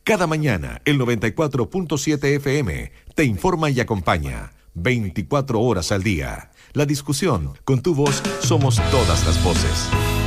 Cada mañana, el 94.7 FM te informa y acompaña 24 horas al día. La discusión, con tu voz, somos todas las voces.